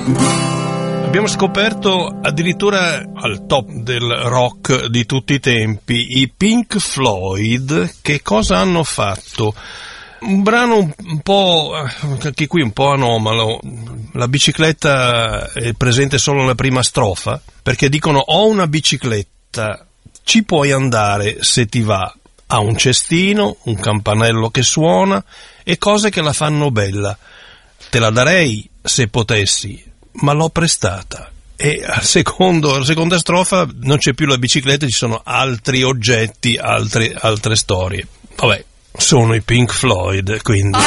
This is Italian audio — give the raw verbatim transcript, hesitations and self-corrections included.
Abbiamo scoperto addirittura al top del rock di tutti i tempi i Pink Floyd. Che cosa hanno fatto? Un brano un po', anche qui un po' anomalo. La bicicletta è presente solo nella prima strofa, perché dicono: ho una bicicletta, ci puoi andare se ti va, ha un cestino, un campanello che suona e cose che la fanno bella, te la darei se potessi, ma l'ho prestata. E al secondo, alla seconda strofa non c'è più la bicicletta, ci sono altri oggetti, altre, altre storie. Vabbè, sono i Pink Floyd, quindi.